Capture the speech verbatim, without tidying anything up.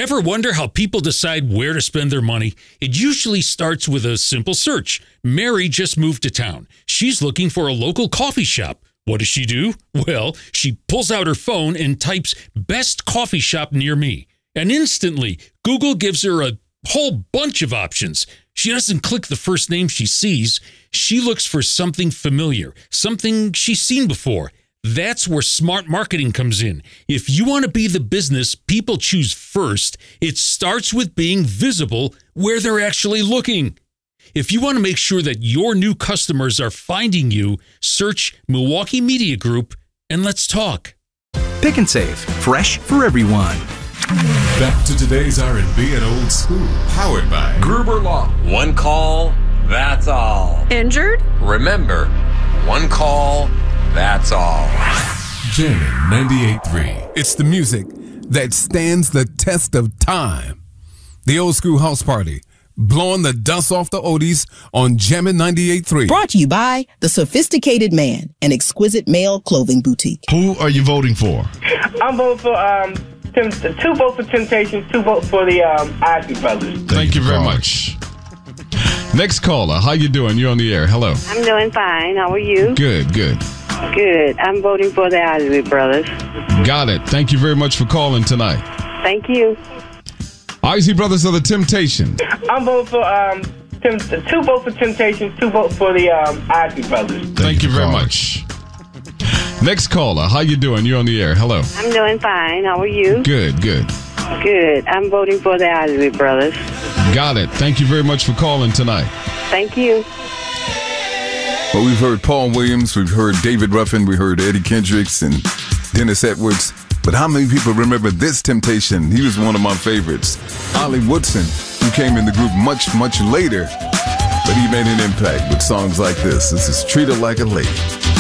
Ever wonder how people decide where to spend their money? It usually starts with a simple search. Mary just moved to town. She's looking for a local coffee shop. What does she do? Well, she pulls out her phone and types best coffee shop near me. And instantly, Google gives her a whole bunch of options. She doesn't click the first name she sees. She looks for something familiar, something she's seen before. That's where smart marketing comes in. If you want to be the business people choose first, it starts with being visible where they're actually looking. If you want to make sure that your new customers are finding you, search Milwaukee Media Group and let's talk. Pick and Save, fresh for everyone. Back to today's R and B and old school, powered by Gruber Law. One call, that's all. Injured? Remember, one call, that's all. Jammin' ninety-eight point three. It's the music that stands the test of time. The Old School House Party, blowing the dust off the oldies on Jammin' ninety-eight point three. Brought to you by The Sophisticated Man, an exquisite male clothing boutique. Who are you voting for? I'm voting for um, Tim, two votes for Temptations, two votes for the um, Isley Brothers. Thank, Thank you very caller. much. Next caller, how you doing? You're on the air. Hello. I'm doing fine. How are you? Good, good. Good. I'm voting for the Isley Brothers. Got it. Thank you very much for calling tonight. Thank you. Isley Brothers are the Temptations. I'm voting for um, Tim, two votes for Temptations, two votes for the um, Isley Brothers. Thank, Thank you very caller. much. Next caller, how you doing? You're on the air. Hello. I'm doing fine. How are you? Good, good. Good. I'm voting for the Isley Brothers. Got it. Thank you very much for calling tonight. Thank you. Well, we've heard Paul Williams, we've heard David Ruffin, we heard Eddie Kendricks and Dennis Edwards. But how many people remember this Temptation? He was one of my favorites. Ollie Woodson, who came in the group much, much later, but he made an impact with songs like this. This is Treat Her Like a Lady.